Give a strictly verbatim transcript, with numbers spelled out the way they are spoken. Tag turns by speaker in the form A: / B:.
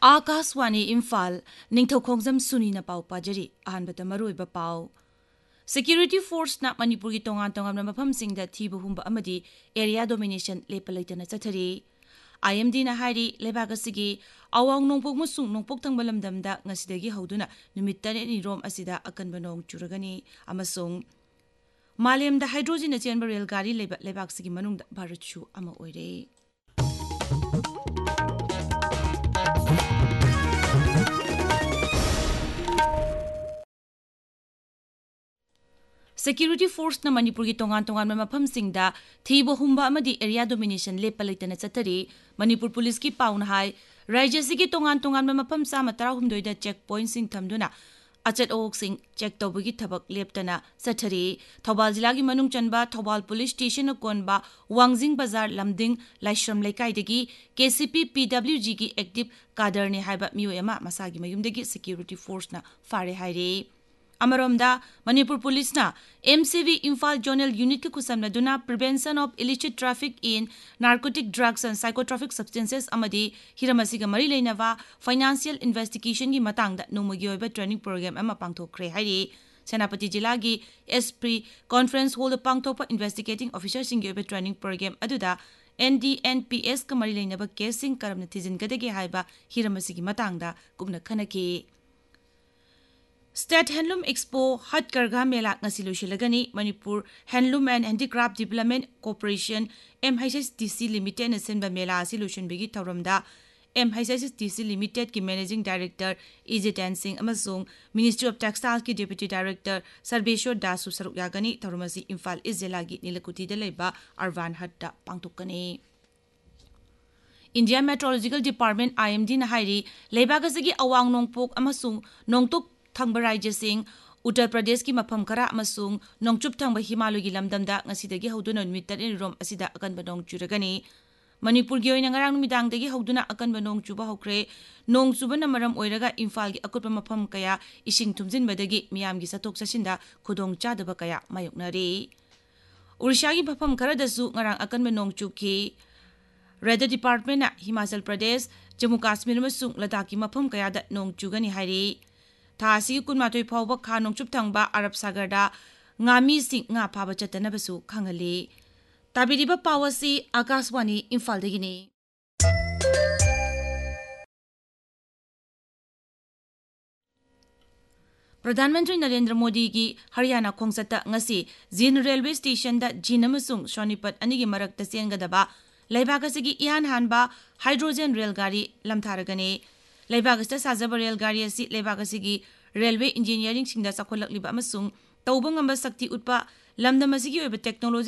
A: आकाशवाणी इम्फाल निंगथौखोंगजम सुनीना पाउ पाजरी अहानबता मरुइबा पाउ Security Force na Manipur gi tongan tongan mafam singda thibu humba amadi area domination lepalaitana chathari I M D na hari lebagasi awang nongpok musung nongpok tangbalam damda ngasidagi hauduna numit tane ni rom asida akan banong churagani amasung Malem da hydrogen na chen barrel gari leba lebagsigi manung da barachu ama oire Security Force na Manipur gi tongan tongan mafam singda thibo humba amadi area domination lepalaitana chathari Manipur Police ki pauna hai Rajya sigi tongan tongan mafam sama tara humdoi da checkpoint sing thamduna achat ok sing check tawbagi thabak leptana chathari Thobal jila gi manung chanba Thobal Police Station konba Wangjing Bazar Lamding Laishram Laikai dagi K C P P W G gi active kader ni haiba miyo ema masagi mayumdagi Security Force na fare haire Amaromda Manipur Police na M C V Imphal Zonal Unit ki kusamna duna prevention of illicit traffic in narcotic drugs and psychotropic substances amadi hiramasiga mari leinawa financial investigation gi matangda nomagi oiba training program ama pangthokre hairi Senapati jila gi S P conference hall pangthokpa investigating officers sing gi oiba training program aduda N D N P S ka mari leinaba casing karamna thijin gadege haiba hiramasigi matangda kumna khanaki State Handloom Expo Hat Karga Mela ngasilu shilagani Manipur Handloom and Handicraft Development Corporation M H S D C Limited na senba mela solution bigi tawramda M H S D C Limited ki Managing Director Ijiten Singh amasung Ministry of Textiles ki Deputy Director Sarbeshwar Dasu saruk yagani tawramasi Imphal East Jila gi Nilakuti da leiba Arvan Hatta pangtukani India Meteorological Department I M D na hairi leibagasi gi awang nongpok amasung nongtok Thangba Rajya Singh Uttar Pradesh ki mafam kara amasung nongchup thangba Himalaya gi lamdamda ngasidagi hauduna numitan ni rom asida akan banong churagani Manipur gi oina ngarang numidang dagi hauduna akan banong chuba hokre nong chuba na maram oiraga Imphal gi akutpa mafam kaya ising thumjin badagi miyam gi satok sasinda khudong chadaba kaya mayoknari Odisha gi mafam kara dasu ngarang akan banong chuki Weather Department na Himachal Pradesh Jammu Kashmir amasung Ladakh ki mafam kaya da nong chugani hari Thasi kunmatoi phawba kha nongchup thangba Arab Sagar da ngami sing nga phaba chatana basu khangali tabiriba pawasi Akashwani Imphal dagini Pradhan Mantri Narendra Modi gi Haryana khongsata ngasi Jin Railway Station da Jin amasung Shonipat anigi marakta sengadaba leibagasi ihan hanba hydrogen rail gari lamtharagani Leibagasta Sajaba Rail Gari asi Leibagasi Railway Engineering Singda Sakolak Liba Masung Taubang Amba Sakti Utpa Lamda Masigi Technology